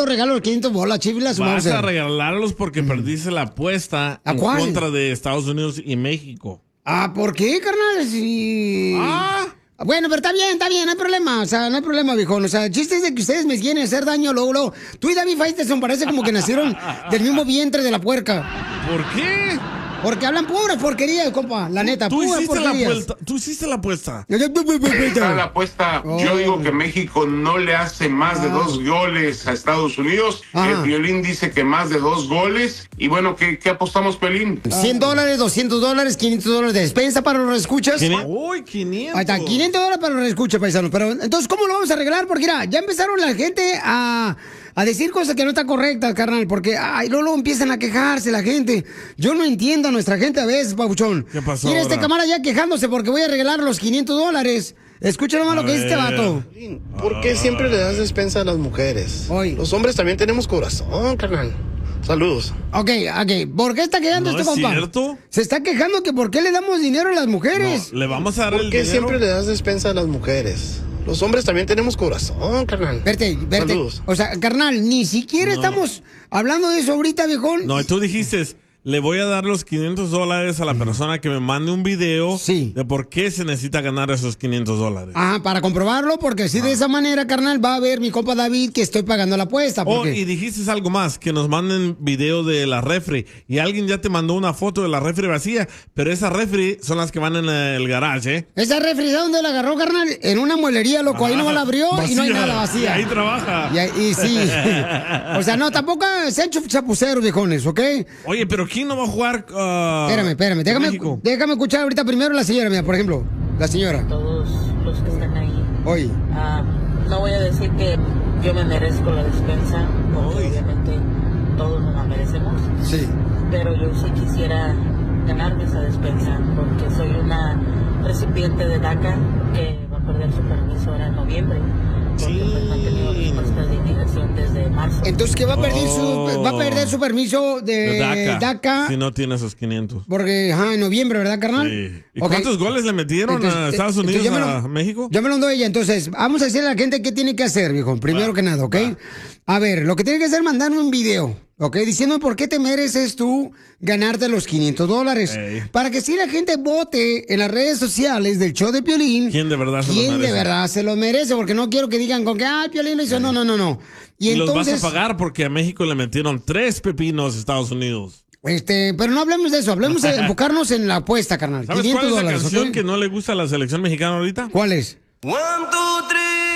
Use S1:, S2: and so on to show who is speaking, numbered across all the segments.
S1: vato regala los 500 bolas, chiflas.
S2: Vas a regalarlos porque perdiste la apuesta en contra de Estados Unidos y México.
S1: Ah, ¿por qué, carnal? Sí. Bueno, pero está bien, no hay problema. O sea, no hay problema, viejón. O sea, el chiste es de que ustedes me quieren hacer daño luego. Tú y David Faitelson parece como que nacieron del mismo vientre de la puerca.
S2: ¿Por qué?
S1: Porque hablan pura porquería, compa. La neta,
S2: Tú
S1: pura
S2: hiciste
S1: porquería.
S2: Tú hiciste la apuesta.
S3: La apuesta, yo digo que México no le hace más de 2 goles a Estados Unidos. El Piolín dice que más de 2 goles. Y bueno, ¿qué apostamos, Piolín?
S1: $100, $200, $500 de despensa para los reescuchas.
S2: Uy, 500.
S1: Ahí está, $500 para los reescuchas, paisanos. Pero entonces, ¿cómo lo vamos a arreglar? Porque mira, ya empezaron la gente a decir cosas que no están correctas, carnal. Porque luego empiezan a quejarse la gente. Yo no entiendo a nuestra gente a veces, papuchón.
S2: ¿Qué pasó?
S1: Mira,
S2: ahora?
S1: este camarada ya quejándose porque voy a regalar los $500. Escucha nomás lo que dice este vato.
S4: ¿Por qué siempre le das despensa a las mujeres? Los hombres también tenemos corazón, carnal. Saludos.
S1: Ok. ¿Por qué está quejando
S2: ¿No
S1: este
S2: es
S1: compa?
S2: cierto?
S1: Se está quejando que por qué le damos dinero a las mujeres.
S2: No, le vamos a dar
S4: ¿Por qué siempre le das despensa a las mujeres? Los hombres también tenemos corazón, carnal.
S1: Verte.
S4: Saludos.
S1: O sea, carnal, ni siquiera estamos hablando de eso ahorita, viejón.
S2: No, tú dijiste, le voy a dar los $500 a la persona que me mande un video de por qué se necesita ganar esos $500.
S1: Ajá, para comprobarlo, porque si de esa manera, carnal, va a ver mi compa David que estoy pagando la apuesta. Porque...
S2: y dijiste algo más, que nos manden video de la refri. Y alguien ya te mandó una foto de la refri vacía, pero esas refri son las que van en el garage, ¿eh?
S1: ¿Esa refri dónde la agarró, carnal? En una muelería, loco. Ahí no la abrió y no hay nada vacía.
S2: Y ahí trabaja.
S1: Y sí. O sea, no, tampoco se han hecho chapuceros, viejones, ¿ok?
S2: Oye, pero ¿quién no va a jugar?
S1: Espérame. Déjame escuchar ahorita primero a la señora, mira, por ejemplo. La señora.
S5: Todos los que están ahí.
S1: Oye.
S5: No voy a decir que yo me merezco la despensa, porque obviamente todos nos la merecemos.
S1: Sí.
S5: Pero yo sí quisiera ganarme esa despensa, porque soy una recipiente de DACA que va a perder su permiso ahora en noviembre. Porque pues no ha tenido respuestas de inmigración desde marzo.
S1: Entonces, ¿qué va a perder su permiso de DACA?
S2: Si no tiene esos 500.
S1: Porque, en noviembre, ¿verdad, carnal?
S2: Sí. ¿Y cuántos goles le metieron a Estados Unidos, a México?
S1: Yo me lo doy ella. Entonces, vamos a decirle a la gente qué tiene que hacer, viejo. Primero que nada, ¿ok? A ver, lo que tiene que hacer es mandarme un video, ¿ok? Diciendo por qué te mereces tú ganarte los $500. Para que si la gente vote en las redes sociales del show de Piolín.
S2: ¿Quién de verdad se lo merece?
S1: ¿Quién de verdad se lo merece? Porque no quiero que digan con que, Piolín lo hizo. No. Y entonces,
S2: los vas a pagar porque a México le metieron 3 pepinos a Estados Unidos.
S1: Pero no hablemos de eso, hablemos de enfocarnos en la apuesta, carnal.
S2: ¿Sabes
S1: $500,
S2: cuál es la canción
S1: ¿ok?
S2: que no le gusta a la selección mexicana ahorita?
S1: ¿Cuál es?
S6: 1, 2,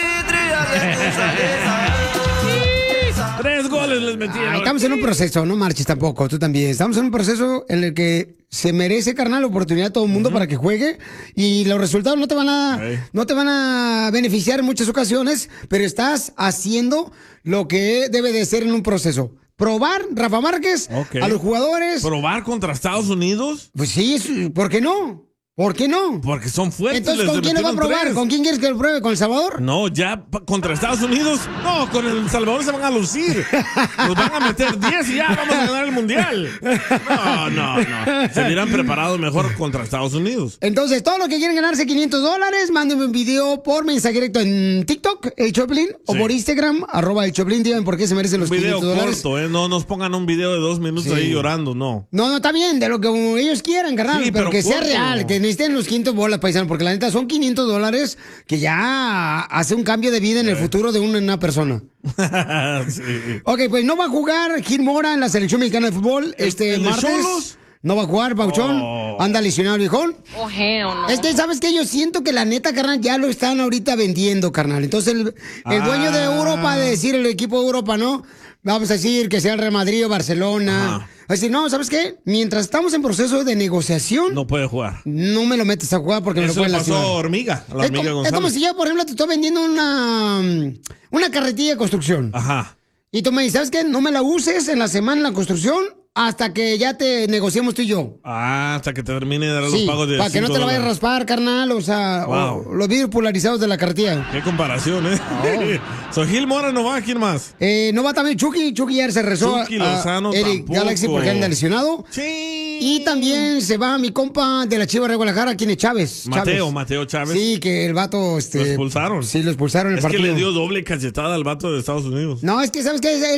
S2: 3 goles les metieron.
S1: Estamos en un proceso, no marches tampoco, tú también. Estamos en un proceso en el que se merece, carnal, oportunidad a todo el mundo para que juegue y los resultados no te van a beneficiar en muchas ocasiones, pero estás haciendo lo que debe de ser en un proceso. Probar, Rafa Márquez, a los jugadores.
S2: ¿Probar contra Estados Unidos?
S1: Pues sí, ¿por qué no? ¿Por qué no?
S2: Porque son fuertes.
S1: Entonces, ¿con quién lo va a probar?
S2: 3.
S1: ¿Con quién quieres que lo pruebe? ¿Con El Salvador?
S2: No, ya contra Estados Unidos. No, con El Salvador se van a lucir. Nos van a meter 10 y ya vamos a ganar el Mundial. No. Se hubieran preparado mejor contra Estados Unidos.
S1: Entonces, todos los que quieren ganarse $500, mándenme un video por mensaje directo en TikTok, El Choplin, o por Instagram, @El Choplin. Digan por qué se merecen los $500.
S2: Un video corto, no nos pongan un video de 2 minutos ahí llorando, no.
S1: No, está bien, de lo que ellos quieran, carnal, pero que sea real, que necesiten los 500 bolas, paisano, porque la neta son $500 que ya hace un cambio de vida en el futuro de una persona.
S2: Sí.
S1: Ok, pues no va a jugar Gil Mora en la selección mexicana de fútbol
S2: ¿El
S1: martes.
S2: Xolos?
S1: No va a jugar, Pauchón. Anda lesionado el viejón.
S5: No.
S1: Es que, ¿sabes qué? Yo siento que la neta, carnal, ya lo están ahorita vendiendo, carnal. Entonces, el dueño de Europa, de decir el equipo de Europa, ¿no? Vamos a decir que sea el Real Madrid o Barcelona. Es decir, no, ¿sabes qué? Mientras estamos en proceso de negociación,
S2: no puede jugar.
S1: No me lo metes a jugar porque me lo pueden lastimar.
S2: Pasó Hormiga, a la Hormiga González.
S1: Es como si yo, por ejemplo, te estoy vendiendo una carretilla de construcción.
S2: Ajá.
S1: Y tú me dices, ¿sabes qué? No me la uses en la semana en la construcción hasta que ya te negociemos tú y yo.
S2: Hasta que te termine de dar los pagos de
S1: para que no te la vayas a
S2: $5.
S1: raspar, carnal, o sea, los vidrios polarizados de la carretilla.
S2: Qué comparación, ¿eh? Gil Mora no va, ¿quién más?
S1: No va también Chucky ya se rezó.
S2: Chucky Lozano
S1: Eric
S2: tampoco.
S1: Galaxy porque anda lesionado.
S2: Sí.
S1: Y también se va mi compa de la Chivas de Guadalajara, ¿quién es Chávez?
S2: Mateo Chávez.
S1: Sí, que el vato...
S2: Lo expulsaron.
S1: Sí, lo expulsaron en el partido.
S2: Es que le dio doble cachetada al vato de Estados Unidos.
S1: No, es que, ¿sabes qué?